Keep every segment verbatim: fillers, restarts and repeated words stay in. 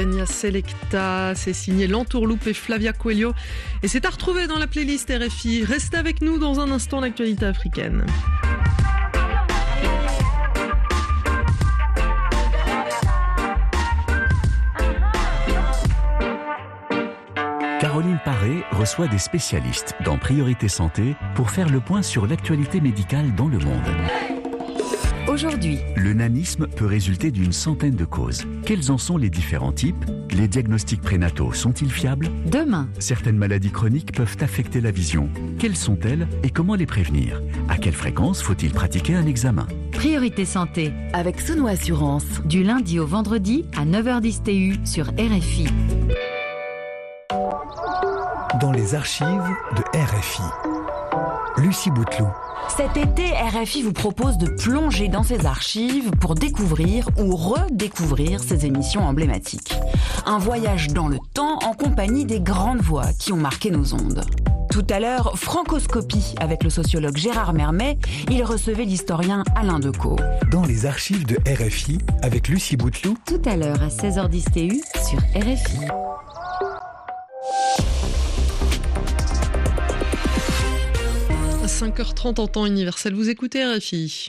Peña Selecta, c'est signé L'Entourloupe et Flavia Coelho et c'est à retrouver dans la playlist R F I. Restez avec nous dans un instant, l'actualité africaine. Caroline Paré reçoit des spécialistes dans Priorité Santé pour faire le point sur l'actualité médicale dans le monde. Aujourd'hui, le nanisme peut résulter d'une centaine de causes. Quels en sont les différents types ? Les diagnostics prénataux sont-ils fiables ? demain, Certaines maladies chroniques peuvent affecter la vision. Quelles sont-elles et comment les prévenir ? À quelle fréquence faut-il pratiquer un examen ? Priorité Santé, avec Souno Assurance, du lundi au vendredi à neuf heures dix T U sur R F I. Dans les archives de R F I. Lucie Bouteloup. Cet été, R F I vous propose de plonger dans ses archives pour découvrir ou redécouvrir ses émissions emblématiques. Un voyage dans le temps en compagnie des grandes voix qui ont marqué nos ondes. Tout à l'heure, Francoscopie avec le sociologue Gérard Mermet, il recevait l'historien Alain Decaux. Dans les archives de R F I avec Lucie Bouteloup. Tout à l'heure à seize heures dix T U sur R F I. cinq heures trente en temps universel, vous écoutez R F I.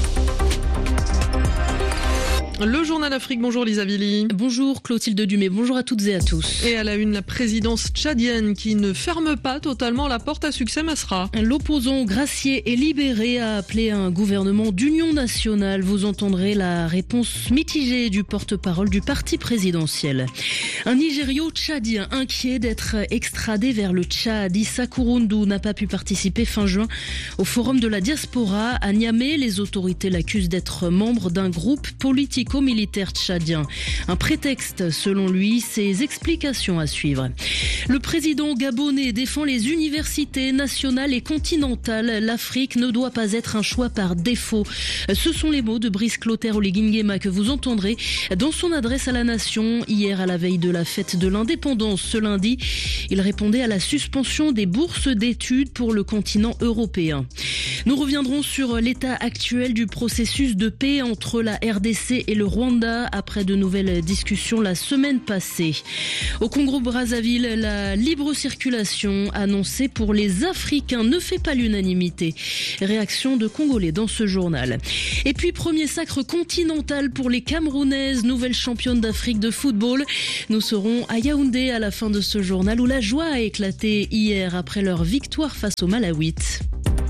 Le journal Afrique, bonjour Lisa Vili. Bonjour Clotilde Dumais, bonjour à toutes et à tous. Et à la une, la présidence tchadienne qui ne ferme pas totalement la porte à Succès Masra. L'opposant gracié et libéré a appelé un gouvernement d'union nationale. Vous entendrez la réponse mitigée du porte-parole du parti présidentiel. Un Nigério-tchadien inquiet d'être extradé vers le Tchad. Issa Kouroundou n'a pas pu participer fin juin au forum de la diaspora à Niamey. Les autorités l'accusent d'être membre d'un groupe politique militaire tchadien. Un prétexte, selon lui, ses explications à suivre. Le président gabonais défend les universités nationales et continentales. L'Afrique ne doit pas être un choix par défaut. Ce sont les mots de Brice Clotaire Oligui-Nguema que vous entendrez dans son adresse à la nation hier à la veille de la fête de l'indépendance. Ce lundi, il répondait à la suspension des bourses d'études pour le continent européen. Nous reviendrons sur l'état actuel du processus de paix entre la R D C et le Rwanda après de nouvelles discussions la semaine passée. Au Congo-Brazzaville, la libre circulation annoncée pour les Africains ne fait pas l'unanimité. Réaction de Congolais dans ce journal. Et puis premier sacre continental pour les Camerounaises, nouvelle championne d'Afrique de football. Nous serons à Yaoundé à la fin de ce journal où la joie a éclaté hier après leur victoire face au Malawites.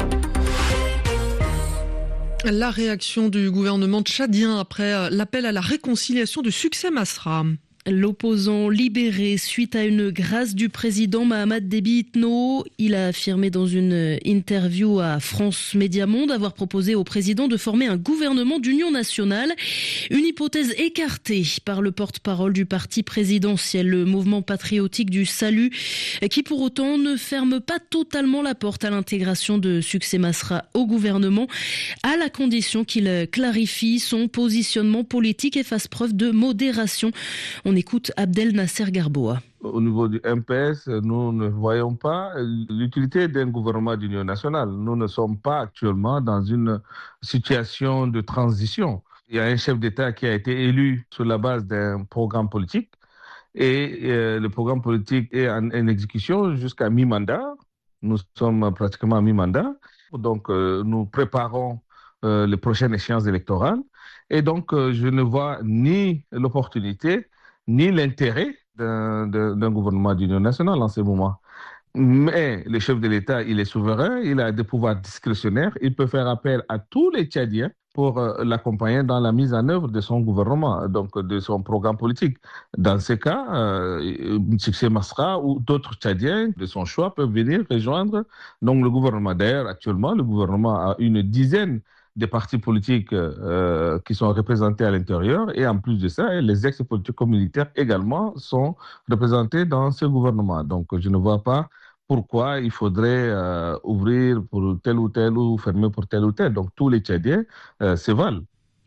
La réaction du gouvernement tchadien après l'appel à la réconciliation de Succès Masra. L'opposant libéré suite à une grâce du président Mahamat Déby Itno. Il a affirmé dans une interview à France Média Monde avoir proposé au président de former un gouvernement d'union nationale. Une hypothèse écartée par le porte-parole du parti présidentiel, le mouvement patriotique du salut, qui pour autant ne ferme pas totalement la porte à l'intégration de Succès Masra au gouvernement, à la condition qu'il clarifie son positionnement politique et fasse preuve de modération. On écoute Abdel Nasser Garboa. Au niveau du M P S, nous ne voyons pas l'utilité d'un gouvernement d'union nationale. Nous ne sommes pas actuellement dans une situation de transition. Il y a un chef d'État qui a été élu sur la base d'un programme politique et euh, le programme politique est en, en exécution jusqu'à mi-mandat. Nous sommes pratiquement à mi-mandat. Donc, euh, nous préparons euh, les prochaines échéances électorales. Et donc, euh, je ne vois ni l'opportunité ni l'intérêt d'un, d'un gouvernement d'union nationale en ce moment. Mais le chef de l'État, il est souverain, il a des pouvoirs discrétionnaires, il peut faire appel à tous les Tchadiens pour euh, l'accompagner dans la mise en œuvre de son gouvernement, donc de son programme politique. Dans ce cas, euh, Succès Masra ou d'autres Tchadiens de son choix peuvent venir rejoindre donc, le gouvernement. D'ailleurs, actuellement, le gouvernement a une dizaine des partis politiques euh, qui sont représentés à l'intérieur et en plus de ça, les ex-politico-militaires également sont représentés dans ce gouvernement. Donc, je ne vois pas pourquoi il faudrait euh, ouvrir pour tel ou tel ou fermer pour tel ou tel. Donc, tous les Tchadiens euh, se valent.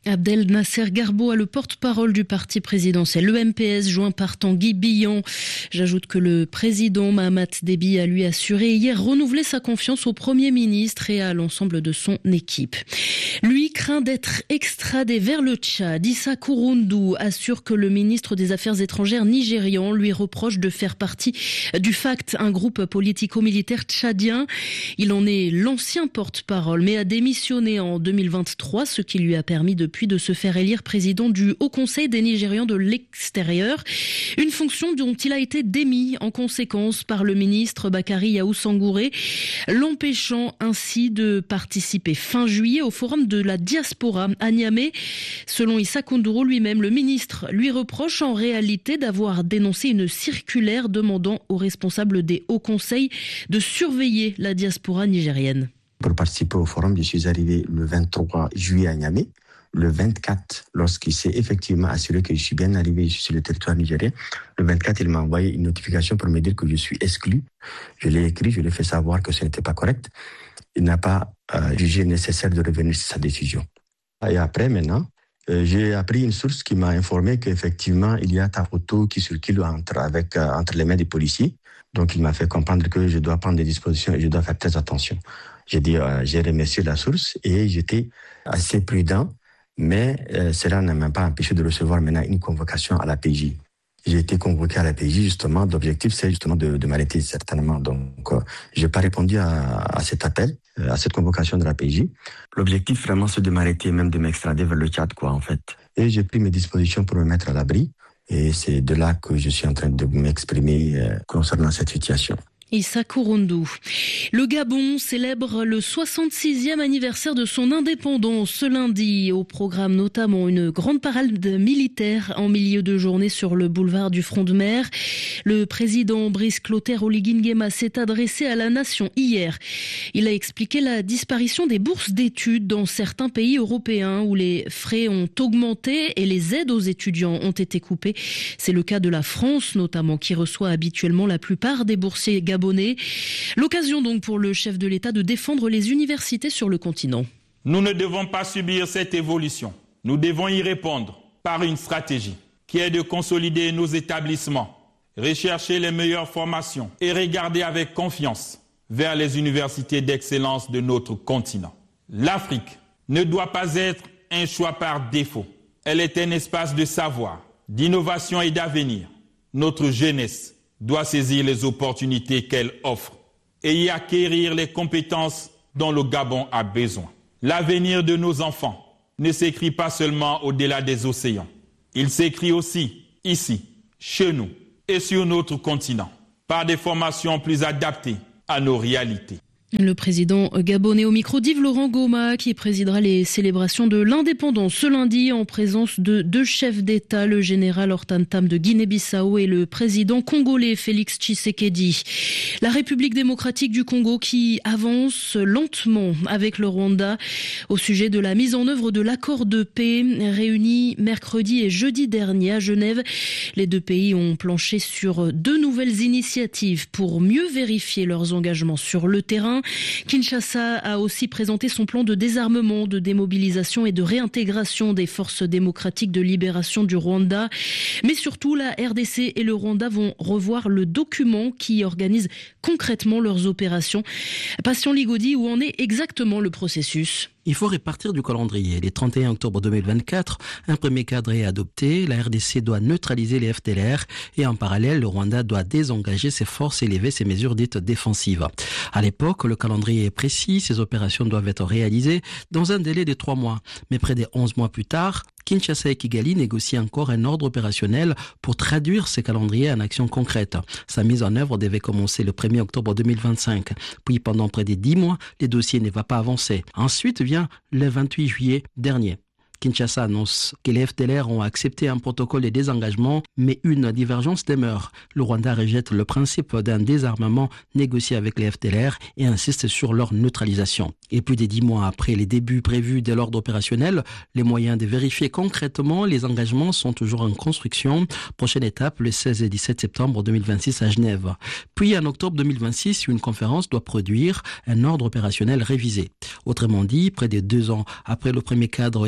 Abdel Nasser Garboua, le porte-parole du parti présidentiel, le M P S, joint par Tanguy Billon. J'ajoute que le président Mahamat Déby a lui assuré hier renouveler sa confiance au Premier ministre et à l'ensemble de son équipe. Lui craint d'être extradé vers le Tchad. Issa Kouroundou assure que le ministre des Affaires étrangères nigérian lui reproche de faire partie du FACT, un groupe politico-militaire tchadien. Il en est l'ancien porte-parole, mais a démissionné en deux mille vingt-trois, ce qui lui a permis de puis de se faire élire président du Haut Conseil des Nigérians de l'extérieur. Une fonction dont il a été démis en conséquence par le ministre Bakary Yahou Sangouré, l'empêchant ainsi de participer fin juillet au forum de la diaspora à Niamey. Selon Issa Koundouro lui-même, le ministre lui reproche en réalité d'avoir dénoncé une circulaire demandant aux responsables des Hauts Conseils de surveiller la diaspora nigérienne. Pour participer au forum, je suis arrivé le vingt-trois juillet à Niamey. Le vingt-quatre, lorsqu'il s'est effectivement assuré que je suis bien arrivé sur le territoire nigérien, le vingt-quatre, il m'a envoyé une notification pour me dire que je suis exclu. Je l'ai écrit, je lui ai fait savoir que ce n'était pas correct. Il n'a pas euh, jugé nécessaire de revenir sur sa décision. Et après, maintenant, euh, j'ai appris une source qui m'a informé qu'effectivement, il y a ta photo qui circule entre, avec, euh, entre les mains des policiers. Donc, il m'a fait comprendre que je dois prendre des dispositions et je dois faire très attention. J'ai dit, euh, j'ai remercié la source et j'étais assez prudent. Mais euh, cela n'a même pas empêché de recevoir maintenant une convocation à la P J. J'ai été convoqué à la P J, justement. L'objectif, c'est justement de, de m'arrêter, certainement. Donc, euh, je n'ai pas répondu à, à cet appel, euh, à cette convocation de la P J. L'objectif, vraiment, c'est de m'arrêter, même de m'extrader vers le Tchad, quoi, en fait. Et j'ai pris mes dispositions pour me mettre à l'abri. Et c'est de là que je suis en train de m'exprimer euh, concernant cette situation. Issa Kouroundou. Le Gabon célèbre le soixante-sixième anniversaire de son indépendance ce lundi. Au programme notamment une grande parade militaire en milieu de journée sur le boulevard du Front de Mer. Le président Brice Clotaire Oligui Nguema s'est adressé à la nation hier. Il a expliqué la disparition des bourses d'études dans certains pays européens où les frais ont augmenté et les aides aux étudiants ont été coupées. C'est le cas de la France notamment qui reçoit habituellement la plupart des boursiers gabonais. L'occasion donc pour le chef de l'État de défendre les universités sur le continent. Nous ne devons pas subir cette évolution. Nous devons y répondre par une stratégie qui est de consolider nos établissements, rechercher les meilleures formations et regarder avec confiance vers les universités d'excellence de notre continent. L'Afrique ne doit pas être un choix par défaut. Elle est un espace de savoir, d'innovation et d'avenir. Notre jeunesse doit saisir les opportunités qu'elle offre et y acquérir les compétences dont le Gabon a besoin. L'avenir de nos enfants ne s'écrit pas seulement au-delà des océans. Il s'écrit aussi ici, chez nous et sur notre continent, par des formations plus adaptées à nos réalités. Le président gabonais au micro d'Yves Laurent Goma qui présidera les célébrations de l'indépendance ce lundi en présence de deux chefs d'État, le général Hortan Tam de Guinée-Bissau et le président congolais Félix Tshisekedi. La République démocratique du Congo qui avance lentement avec le Rwanda au sujet de la mise en œuvre de l'accord de paix réuni mercredi et jeudi dernier à Genève. Les deux pays ont planché sur deux nouvelles initiatives pour mieux vérifier leurs engagements sur le terrain. Kinshasa a aussi présenté son plan de désarmement, de démobilisation et de réintégration des forces démocratiques de libération du Rwanda. Mais surtout, la R D C et le Rwanda vont revoir le document qui organise concrètement leurs opérations. Passion Ligodi, où en est exactement le processus ? Il faut répartir du calendrier. Le trente et un octobre deux mille vingt-quatre, un premier cadre est adopté. La R D C doit neutraliser les F D L R et en parallèle, le Rwanda doit désengager ses forces et lever ses mesures dites défensives. À l'époque, le calendrier est précis. Ces opérations doivent être réalisées dans un délai de trois mois. Mais près de onze mois plus tard, Kinshasa et Kigali négocient encore un ordre opérationnel pour traduire ces calendriers en actions concrètes. Sa mise en œuvre devait commencer le premier octobre deux mille vingt-cinq. Puis pendant près de dix mois, les dossiers ne vont pas avancer. Ensuite vient le vingt-huit juillet dernier. Kinshasa annonce que les F D L R ont accepté un protocole de désengagement, mais une divergence demeure. Le Rwanda rejette le principe d'un désarmement négocié avec les F D L R et insiste sur leur neutralisation. Et plus de dix mois après les débuts prévus de l'ordre opérationnel, les moyens de vérifier concrètement les engagements sont toujours en construction. Prochaine étape, le seize et dix-sept septembre deux mille vingt-six à Genève. Puis en octobre deux mille vingt-six, une conférence doit produire un ordre opérationnel révisé. Autrement dit, près de deux ans après le premier cadre et plus de dix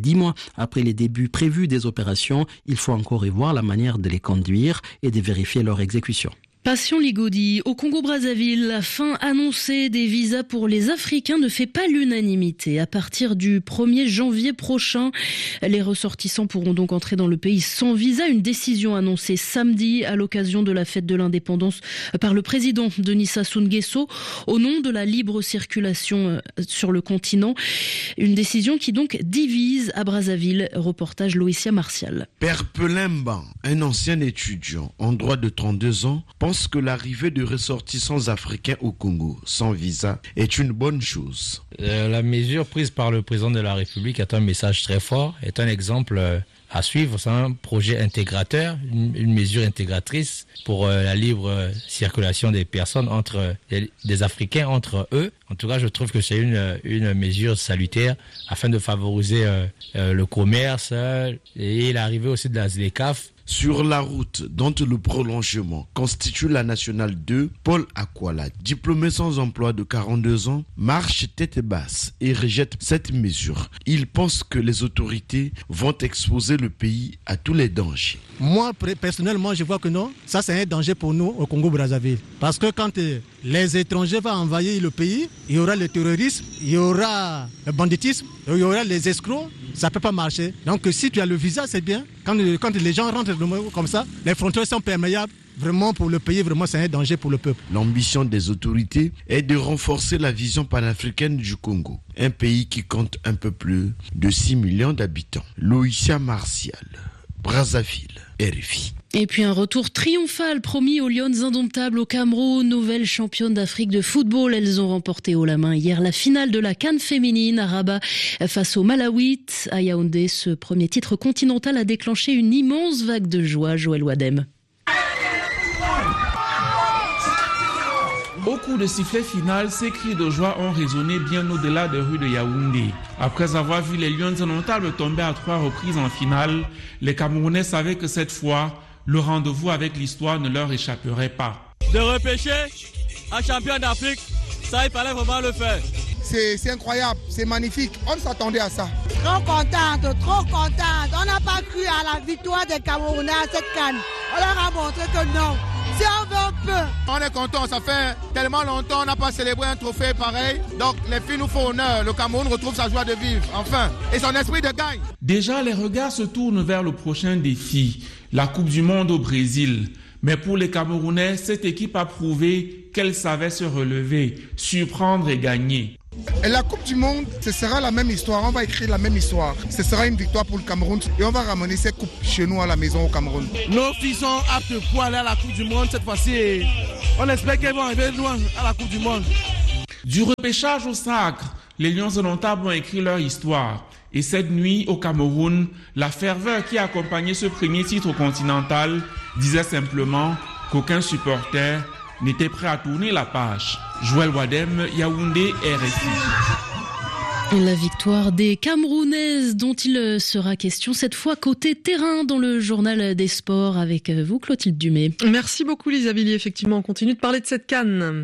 dix mois après les débuts prévus des opérations, il faut encore y voir la manière de les conduire et de vérifier leur exécution. Passion Ligodi, au Congo-Brazzaville, la fin annoncée des visas pour les Africains ne fait pas l'unanimité. À partir du premier janvier prochain, les ressortissants pourront donc entrer dans le pays sans visa. Une décision annoncée samedi à l'occasion de la fête de l'indépendance par le président Denis Sassou Nguesso au nom de la libre circulation sur le continent. Une décision qui donc divise à Brazzaville. Reportage Loïcia Martial. Père Pelemba, un ancien étudiant en droit de trente-deux ans, pense que l'arrivée de ressortissants africains au Congo sans visa est une bonne chose. Euh, la mesure prise par le président de la République est un message très fort, est un exemple euh, à suivre. C'est un projet intégrateur, une, une mesure intégratrice pour euh, la libre euh, circulation des personnes entre euh, des Africains entre eux. En tout cas, je trouve que c'est une, une mesure salutaire afin de favoriser euh, euh, le commerce euh, et l'arrivée aussi de la ZLECAf. Sur la route dont le prolongement constitue la nationale deux, Paul Akwala, diplômé sans emploi de quarante-deux ans, marche tête basse et rejette cette mesure. Il pense que les autorités vont exposer le pays à tous les dangers. Moi, personnellement, je vois que non. Ça, c'est un danger pour nous au Congo-Brazzaville. Parce que quand les étrangers vont envahir le pays, il y aura le terrorisme, il y aura le banditisme, il y aura les escrocs. Ça ne peut pas marcher. Donc si tu as le visa, c'est bien. Quand, quand les gens rentrent comme ça, les frontières sont perméables. Vraiment pour le pays, vraiment c'est un danger pour le peuple. L'ambition des autorités est de renforcer la vision panafricaine du Congo. Un pays qui compte un peu plus de six millions d'habitants. Loïcia Martial, Brazzaville, R F I. Et puis un retour triomphal promis aux Lions indomptables au Cameroun, nouvelles championnes d'Afrique de football. Elles ont remporté haut la main hier la finale de la CAN féminine à Rabat face au Malawites. À Yaoundé, ce premier titre continental a déclenché une immense vague de joie. Joël Wadem. Au coup de sifflet final, ces cris de joie ont résonné bien au-delà des rues de Yaoundé. Après avoir vu les Lions indomptables tomber à trois reprises en finale, les Camerounais savaient que cette fois, le rendez-vous avec l'histoire ne leur échapperait pas. De repêcher un champion d'Afrique, ça il fallait vraiment le faire. C'est, c'est incroyable, c'est magnifique, on s'attendait à ça. Trop contente, trop contente. On n'a pas cru à la victoire des Camerounais à cette CAN. On leur a montré que non. Si on veut, on peut. On est content, ça fait tellement longtemps on n'a pas célébré un trophée pareil. Donc les filles nous font honneur. Le Cameroun retrouve sa joie de vivre, enfin, et son esprit de gagne. Déjà, les regards se tournent vers le prochain défi, la Coupe du Monde au Brésil. Mais pour les Camerounais, cette équipe a prouvé qu'elle savait se relever, surprendre et gagner. Et la Coupe du Monde, ce sera la même histoire, on va écrire la même histoire. Ce sera une victoire pour le Cameroun et on va ramener cette coupe chez nous à la maison au Cameroun. Nos filles sont aptes pour aller à la Coupe du Monde cette fois-ci et on espère qu'elles vont arriver loin à la Coupe du Monde. Du repêchage au sacre, les Lions indomptables ont écrit leur histoire. Et cette nuit, au Cameroun, la ferveur qui accompagnait ce premier titre continental disait simplement qu'aucun supporter n'était prêt à tourner la page. Joël Wadem, Yaoundé, R F I. La victoire des Camerounaises dont il sera question cette fois côté terrain dans le journal des sports avec vous Clotilde Dumay. Merci beaucoup Lisa Billy, effectivement on continue de parler de cette CAN.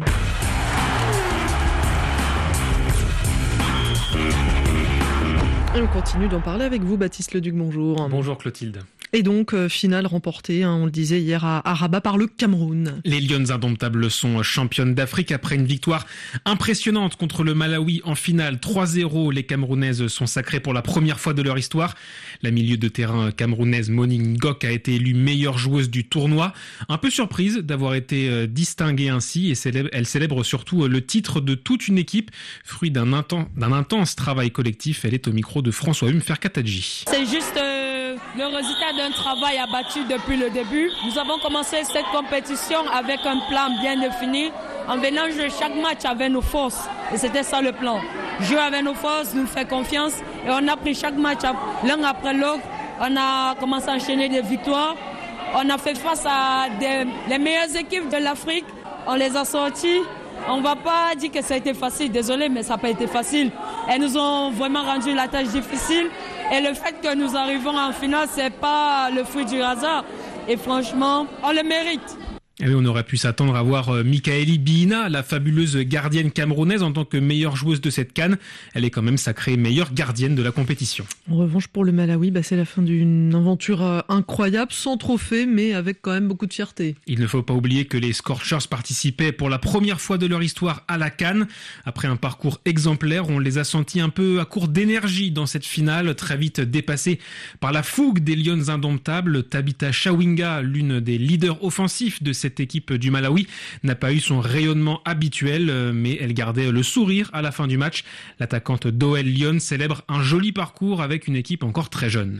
Et on continue d'en parler avec vous Baptiste Leduc, bonjour. Bonjour Clotilde. Et donc, euh, finale remportée, hein, on le disait hier à, à Rabat par le Cameroun. Les Lions indomptables sont championnes d'Afrique après une victoire impressionnante contre le Malawi en finale trois zéro. Les Camerounaises sont sacrées pour la première fois de leur histoire. La milieu de terrain camerounaise Moni Ngok a été élue meilleure joueuse du tournoi. Un peu surprise d'avoir été distinguée ainsi et célèbre, elle célèbre surtout le titre de toute une équipe, fruit d'un intense, d'un intense travail collectif. Elle est au micro de François Hume Ferkatadji. C'est juste euh, le résultat d'un travail abattu depuis le début. Nous avons commencé cette compétition avec un plan bien défini, en venant jouer chaque match avec nos forces. Et c'était ça le plan. Jouer avec nos forces, nous faire confiance. Et on a pris chaque match l'un après l'autre. On a commencé à enchaîner des victoires. On a fait face à des, les meilleures équipes de l'Afrique. On les a sortis. On ne va pas dire que ça a été facile. Désolé, mais ça n'a pas été facile. Elles nous ont vraiment rendu la tâche difficile. Et le fait que nous arrivons en finale, ce n'est pas le fruit du hasard. Et franchement, on le mérite. Et on aurait pu s'attendre à voir Mikaeli Biina, la fabuleuse gardienne camerounaise, en tant que meilleure joueuse de cette CAN. Elle est quand même sacrée meilleure gardienne de la compétition. En revanche, pour le Malawi, bah, c'est la fin d'une aventure incroyable, sans trophée, mais avec quand même beaucoup de fierté. Il ne faut pas oublier que les Scorchers participaient pour la première fois de leur histoire à la CAN. Après un parcours exemplaire, on les a sentis un peu à court d'énergie dans cette finale, très vite dépassés par la fougue des Lions indomptables. Tabitha Chawinga, l'une des leaders offensifs de cette Cette équipe du Malawi n'a pas eu son rayonnement habituel, mais elle gardait le sourire à la fin du match. L'attaquante Doel Lyon célèbre un joli parcours avec une équipe encore très jeune.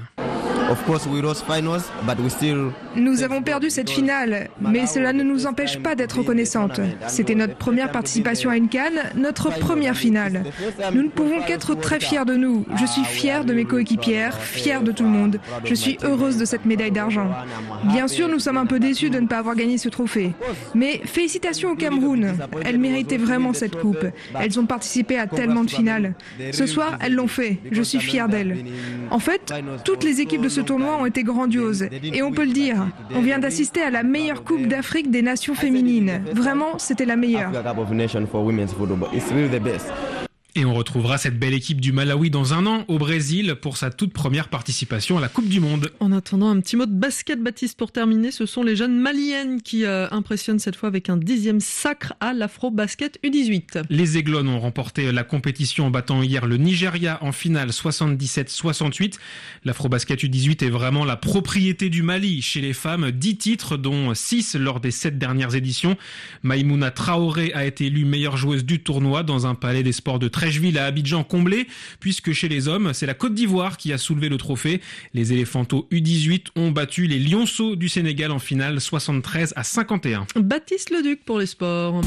Nous avons perdu cette finale, mais cela ne nous empêche pas d'être reconnaissantes. C'était notre première participation à une CAN, notre première finale. Nous ne pouvons qu'être très fiers de nous. Je suis fière de mes coéquipières, fière de tout le monde. Je suis heureuse de cette médaille d'argent. Bien sûr, nous sommes un peu déçus de ne pas avoir gagné ce trophée. Mais félicitations au Cameroun. Elles méritaient vraiment cette coupe. Elles ont participé à tellement de finales. Ce soir, elles l'ont fait. Je suis fière d'elles. En fait, toutes les équipes de ce tournoi ont été grandioses. Et on peut le dire, on vient d'assister à la meilleure Coupe d'Afrique des nations féminines. Vraiment, c'était la meilleure. Et on retrouvera cette belle équipe du Malawi dans un an au Brésil pour sa toute première participation à la Coupe du Monde. En attendant, un petit mot de basket, Baptiste, pour terminer. Ce sont les jeunes maliennes qui euh, impressionnent cette fois avec un dixième sacre à l'Afro-Basket U dix-huit. Les Aiglons ont remporté la compétition en battant hier le Nigeria en finale soixante-dix-sept soixante-huit. L'Afro-Basket U dix-huit est vraiment la propriété du Mali. Chez les femmes, dix titres, dont six lors des sept dernières éditions. Maïmouna Traoré a été élue meilleure joueuse du tournoi dans un palais des sports de Trècheville à Abidjan comblé, puisque chez les hommes, c'est la Côte d'Ivoire qui a soulevé le trophée. Les éléphantos U dix-huit ont battu les Lionceaux du Sénégal en finale soixante-treize à cinquante et un. Baptiste Leduc pour les sports.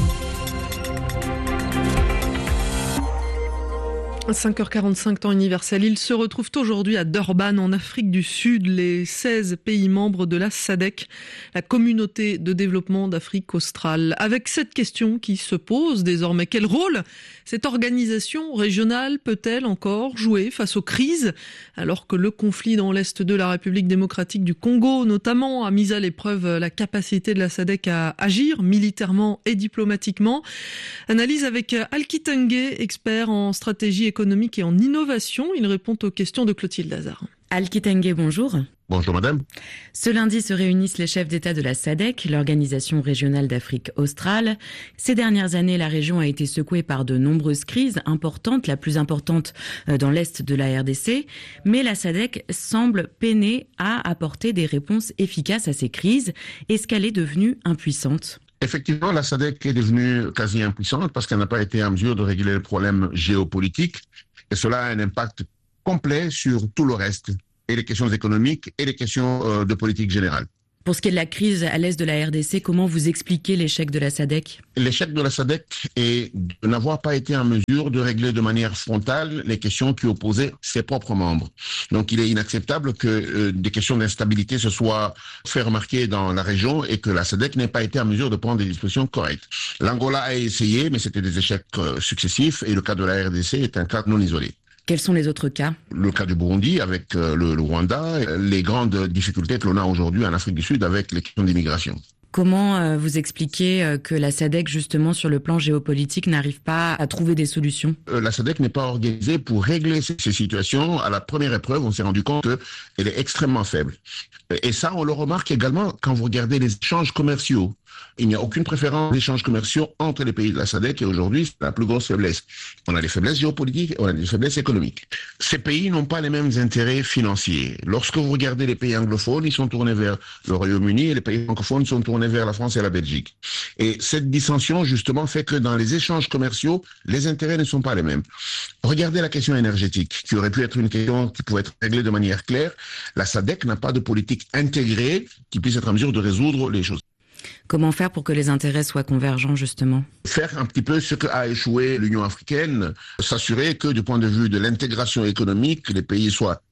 cinq heures quarante-cinq temps universel. Ils se retrouvent aujourd'hui à Durban, en Afrique du Sud, les seize pays membres de la SADC, la communauté de développement d'Afrique australe. Avec cette question qui se pose désormais, quel rôle cette organisation régionale peut-elle encore jouer face aux crises, alors que le conflit dans l'est de la République démocratique du Congo, notamment, a mis à l'épreuve la capacité de la SADC à agir militairement et diplomatiquement. Analyse avec Alki Tengue, expert en stratégie économique économique et en innovation. Il répond aux questions de Clotilde Lazare. Alki Tengue, bonjour. Bonjour madame. Ce lundi se réunissent les chefs d'État de la SADC, l'Organisation régionale d'Afrique australe. Ces dernières années, la région a été secouée par de nombreuses crises importantes, la plus importante dans l'est de la R D C. Mais la SADC semble peiner à apporter des réponses efficaces à ces crises. Est-ce qu'elle est devenue impuissante ? Effectivement, la SADC est devenue quasi impuissante parce qu'elle n'a pas été en mesure de régler les problèmes géopolitiques. Et cela a un impact complet sur tout le reste, et les questions économiques et les questions euh, de politique générale. Pour ce qui est de la crise à l'est de la R D C, comment vous expliquez l'échec de la SADC ? L'échec de la SADC est de n'avoir pas été en mesure de régler de manière frontale les questions qui opposaient ses propres membres. Donc il est inacceptable que euh, des questions d'instabilité se soient fait remarquer dans la région et que la SADC n'ait pas été en mesure de prendre des dispositions correctes. L'Angola a essayé, mais c'était des échecs euh, successifs, et le cas de la R D C est un cas non isolé. Quels sont les autres cas ? Le cas du Burundi avec euh, le, le Rwanda, les grandes difficultés que l'on a aujourd'hui en Afrique du Sud avec les questions d'immigration. Comment euh, vous expliquez euh, que la SADC, justement, sur le plan géopolitique, n'arrive pas à trouver des solutions ? euh, La SADC n'est pas organisée pour régler ces, ces situations. À la première épreuve, on s'est rendu compte qu'elle est extrêmement faible. Et ça, on le remarque également quand vous regardez les échanges commerciaux. Il n'y a aucune préférence d'échanges commerciaux entre les pays de la SADC, et aujourd'hui, c'est la plus grosse faiblesse. On a des faiblesses géopolitiques et on a des faiblesses économiques. Ces pays n'ont pas les mêmes intérêts financiers. Lorsque vous regardez les pays anglophones, ils sont tournés vers le Royaume-Uni, et les pays francophones sont tournés vers la France et la Belgique. Et cette dissension, justement, fait que dans les échanges commerciaux, les intérêts ne sont pas les mêmes. Regardez la question énergétique, qui aurait pu être une question qui pouvait être réglée de manière claire. La SADC n'a pas de politique intégrée qui puisse être en mesure de résoudre les choses. Comment faire pour que les intérêts soient convergents, justement ? Faire un petit peu ce qu'a échoué l'Union africaine, s'assurer que du point de vue de l'intégration économique, les pays soient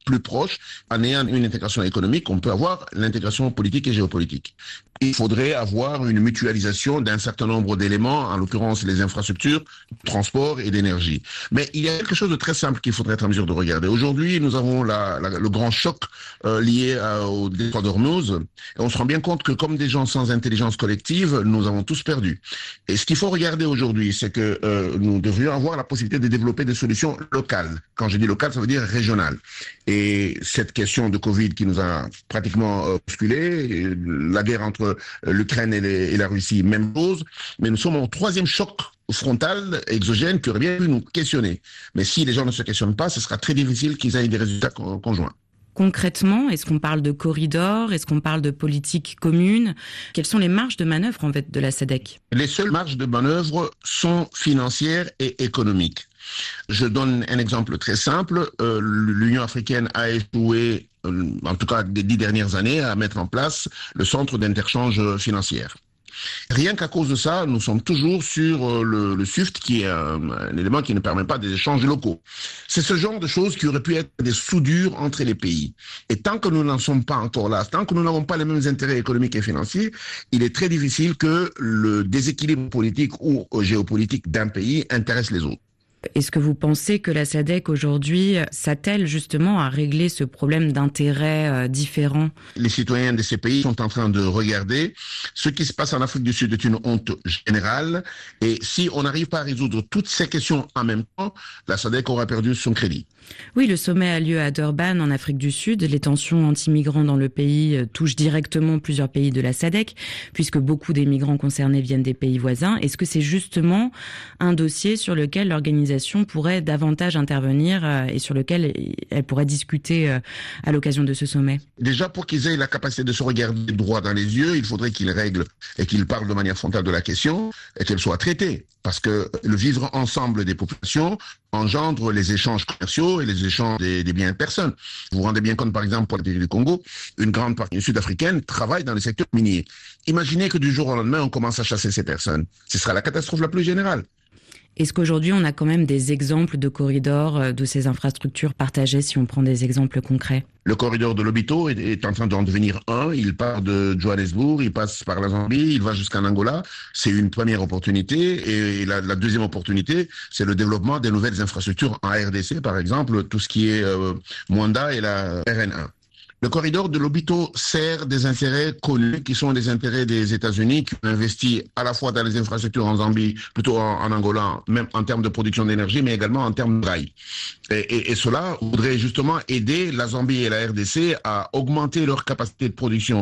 plus proche. En ayant une intégration économique, on peut avoir l'intégration politique et géopolitique. Il faudrait avoir une mutualisation d'un certain nombre d'éléments, en l'occurrence les infrastructures, transport et d'énergie. Mais il y a quelque chose de très simple qu'il faudrait être en mesure de regarder. Aujourd'hui, nous avons la, la, le grand choc euh, lié à, au détroit d'Ormuz. Et on se rend bien compte que comme des gens sans intelligence collective, nous avons tous perdu. Et ce qu'il faut regarder aujourd'hui, c'est que euh, nous devrions avoir la possibilité de développer des solutions locales. Quand je dis locales, ça veut dire régionales. Et cette question de Covid qui nous a pratiquement euh, bousculé, la guerre entre l'Ukraine et, les, et la Russie, même chose. Mais nous sommes au troisième choc frontal, exogène, qui aurait bien pu nous questionner. Mais si les gens ne se questionnent pas, ce sera très difficile qu'ils aient des résultats conjoints. Concrètement, est-ce qu'on parle de corridors? Est-ce qu'on parle de politique commune? Quelles sont les marges de manœuvre en fait de la SADC? Les seules marges de manœuvre sont financières et économiques. Je donne un exemple très simple. Euh, L'Union africaine a échoué, euh, en tout cas des dix dernières années, à mettre en place le centre d'interchange financier. Rien qu'à cause de ça, nous sommes toujours sur le, le SWIFT, qui est un, un élément qui ne permet pas des échanges locaux. C'est ce genre de choses qui auraient pu être des soudures entre les pays. Et tant que nous n'en sommes pas encore là, tant que nous n'avons pas les mêmes intérêts économiques et financiers, il est très difficile que le déséquilibre politique ou géopolitique d'un pays intéresse les autres. Est-ce que vous pensez que la SADC aujourd'hui s'attelle justement à régler ce problème d'intérêts euh, différents? Les citoyens de ces pays sont en train de regarder. Ce qui se passe en Afrique du Sud est une honte générale. Et si on n'arrive pas à résoudre toutes ces questions en même temps, la SADC aura perdu son crédit. Oui, le sommet a lieu à Durban, en Afrique du Sud. Les tensions anti-migrants dans le pays touchent directement plusieurs pays de la SADC, puisque beaucoup des migrants concernés viennent des pays voisins. Est-ce que c'est justement un dossier sur lequel l'organisation pourrait davantage intervenir et sur lequel elle pourrait discuter à l'occasion de ce sommet? Déjà, pour qu'ils aient la capacité de se regarder droit dans les yeux, il faudrait qu'ils règlent et qu'ils parlent de manière frontale de la question et qu'elle soit traitée. Parce que le vivre ensemble des populations engendre les échanges commerciaux et les échanges des, des biens de personnes. Vous vous rendez bien compte, par exemple, pour le pays du Congo, une grande partie sud-africaine travaille dans le secteur minier. Imaginez que du jour au lendemain, on commence à chasser ces personnes. Ce sera la catastrophe la plus générale. Est-ce qu'aujourd'hui, on a quand même des exemples de corridors, de ces infrastructures partagées, si on prend des exemples concrets? Le corridor de Lobito est, est en train d'en devenir un. Il part de Johannesburg, il passe par la Zambie, il va jusqu'en Angola. C'est une première opportunité. Et la, la deuxième opportunité, c'est le développement des nouvelles infrastructures en R D C, par exemple, tout ce qui est euh, Mwanda et la R N un. Le corridor de Lobito sert des intérêts connus qui sont les intérêts des États-Unis qui ont investi à la fois dans les infrastructures en Zambie, plutôt en, en Angola, même en termes de production d'énergie, mais également en termes de rail. Et, et, et cela voudrait justement aider la Zambie et la R D C à augmenter leur capacité de production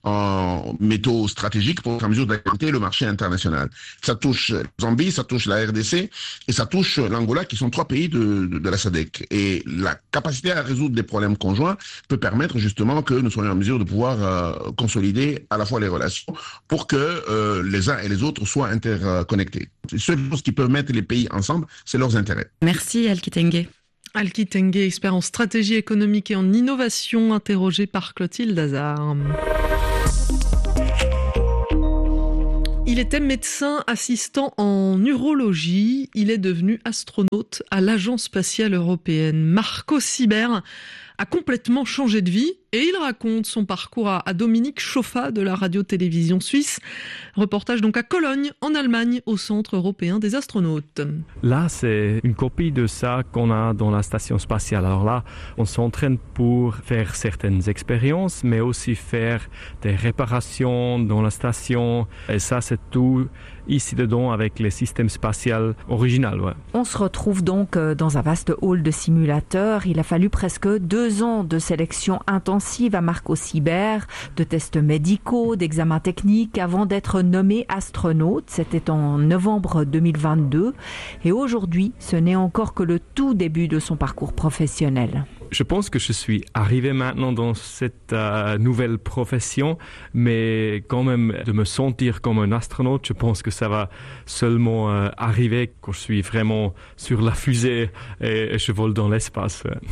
en métaux stratégiques pour être en mesure d'alimenter le marché international. Ça touche la Zambie, ça touche la R D C et ça touche l'Angola, qui sont trois pays de, de, de la SADC. Et la capacité à résoudre des problèmes conjoints peut permettre justement que nous soyons en mesure de pouvoir euh, consolider à la fois les relations pour que euh, les uns et les autres soient interconnectés. Les seules choses qui peuvent mettre les pays ensemble, c'est leurs intérêts. Merci Alki Tengue. Alki Tengue, expert en stratégie économique et en innovation, interrogé par Clotilde Hazard. Il était médecin assistant en urologie. Il est devenu astronaute à l'Agence spatiale européenne. Marco Sibert a complètement changé de vie et il raconte son parcours à, à Dominique Chauffa de la radio-télévision suisse. Reportage donc à Cologne, en Allemagne, au Centre européen des astronautes. Là, c'est une copie de ça qu'on a dans la station spatiale. Alors là, on s'entraîne pour faire certaines expériences, mais aussi faire des réparations dans la station. Et ça, c'est tout ici dedans avec les systèmes spatials originaux. Ouais. On se retrouve donc dans un vaste hall de simulateurs. Il a fallu presque deux ans de sélection intensive à Marco Sibert, de tests médicaux, d'examens techniques avant d'être nommé astronaute. C'était en novembre deux mille vingt-deux. Et aujourd'hui, ce n'est encore que le tout début de son parcours professionnel. Je pense que je suis arrivé maintenant dans cette euh, nouvelle profession, mais quand même de me sentir comme un astronaute, je pense que ça va seulement euh, arriver quand je suis vraiment sur la fusée et, et je vole dans l'espace.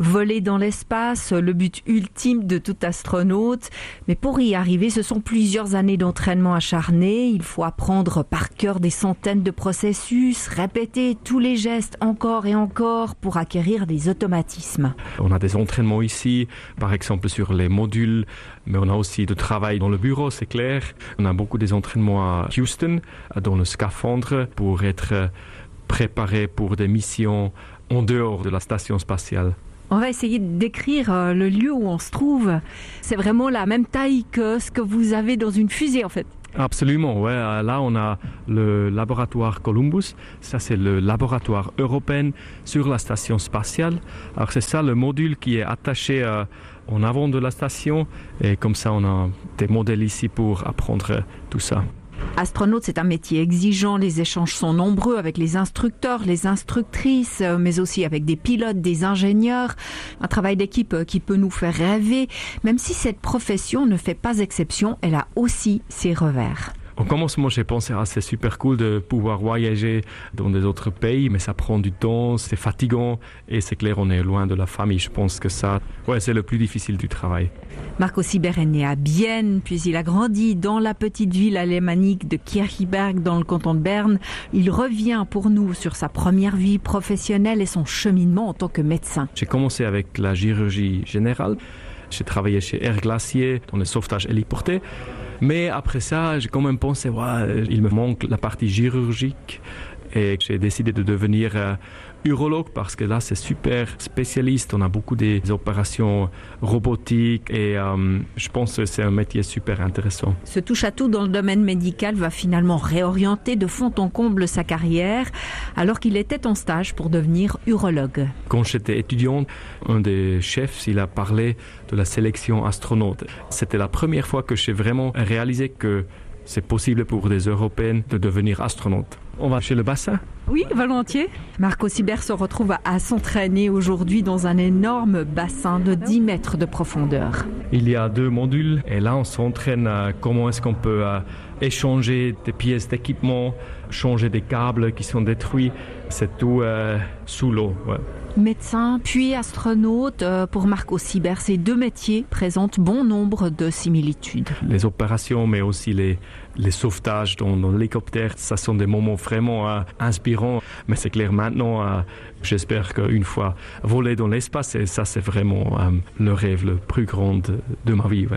Voler dans l'espace, le but ultime de tout astronaute. Mais pour y arriver, ce sont plusieurs années d'entraînement acharné. Il faut apprendre par cœur des centaines de processus, répéter tous les gestes encore et encore pour acquérir des automatismes. On a des entraînements ici, par exemple sur les modules, mais on a aussi du travail dans le bureau, c'est clair. On a beaucoup des entraînements à Houston, dans le scaphandre, pour être préparé pour des missions en dehors de la station spatiale. On va essayer de décrire le lieu où on se trouve. C'est vraiment la même taille que ce que vous avez dans une fusée en fait. Absolument, ouais. Là, on a le laboratoire Columbus. Ça, c'est le laboratoire européen sur la station spatiale. Alors, c'est ça le module qui est attaché euh, en avant de la station. Et comme ça, on a des modèles ici pour apprendre tout ça. Astronaute, c'est un métier exigeant. Les échanges sont nombreux avec les instructeurs, les instructrices, mais aussi avec des pilotes, des ingénieurs. Un travail d'équipe qui peut nous faire rêver. Même si cette profession ne fait pas exception, elle a aussi ses revers. Au commencement, j'ai pensé ah, c'est super cool de pouvoir voyager dans des autres pays, mais ça prend du temps, c'est fatigant et c'est clair, on est loin de la famille. Je pense que ça, ouais, c'est le plus difficile du travail. Marco Sieber est né à Bienne, puis il a grandi dans la petite ville alémanique de Kirchberg dans le canton de Berne. Il revient pour nous sur sa première vie professionnelle et son cheminement en tant que médecin. J'ai commencé avec la chirurgie générale. J'ai travaillé chez Air Glacier dans le sauvetage héliporté. Mais après ça, j'ai quand même pensé, ouais, il me manque la partie chirurgique. Et j'ai décidé de devenir euh, urologue parce que là, c'est super spécialiste. On a beaucoup des opérations robotiques et euh, je pense que c'est un métier super intéressant. Ce touche-à-tout dans le domaine médical va finalement réorienter de fond en comble sa carrière alors qu'il était en stage pour devenir urologue. Quand j'étais étudiant, un des chefs, il a parlé de la sélection astronaute. C'était la première fois que j'ai vraiment réalisé que c'est possible pour des Européens de devenir astronautes. On va chez le bassin ? Oui, volontiers. Marco Sieber se retrouve à, à s'entraîner aujourd'hui dans un énorme bassin de dix mètres de profondeur. Il y a deux modules et là on s'entraîne à comment est-ce qu'on peut euh, échanger des pièces d'équipement, changer des câbles qui sont détruits. C'est tout euh, sous l'eau. Ouais. Médecin puis astronaute, pour Marco Sieber, ces deux métiers présentent bon nombre de similitudes. Les opérations, mais aussi les, les sauvetages dans, dans l'hélicoptère, ça sont des moments vraiment euh, inspirants. Mais c'est clair, maintenant, euh, j'espère qu'une fois voler dans l'espace, et ça c'est vraiment euh, le rêve le plus grand de, de ma vie. Ouais.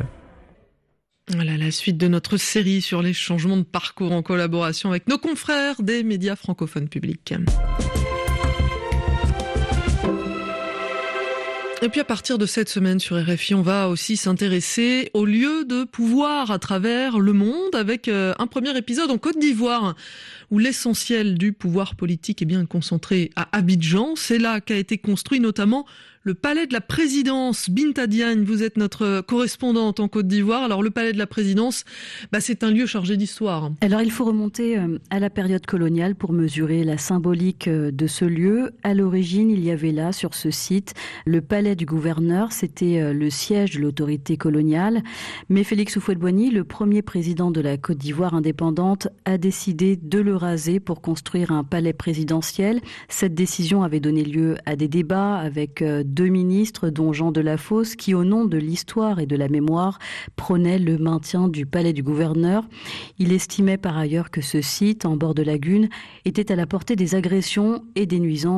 Voilà la suite de notre série sur les changements de parcours en collaboration avec nos confrères des médias francophones publics. Et puis à partir de cette semaine sur R F I, on va aussi s'intéresser aux lieux de pouvoir à travers le monde avec un premier épisode en Côte d'Ivoire où l'essentiel du pouvoir politique est bien concentré à Abidjan. C'est là qu'a été construit notamment le palais de la présidence. Binta Diagne, vous êtes notre correspondante en Côte d'Ivoire. Alors le palais de la présidence, bah, c'est un lieu chargé d'histoire. Alors il faut remonter à la période coloniale pour mesurer la symbolique de ce lieu. À l'origine, il y avait là, sur ce site, le palais du gouverneur. C'était le siège de l'autorité coloniale. Mais Félix Houphouët-Boigny, le premier président de la Côte d'Ivoire indépendante, a décidé de le raser pour construire un palais présidentiel. Cette décision avait donné lieu à des débats avec deux ministres, dont Jean Delafosse, qui, au nom de l'histoire et de la mémoire, prônaient le maintien du palais du gouverneur. Il estimait par ailleurs que ce site, en bord de lagune, était à la portée des agressions et des nuisances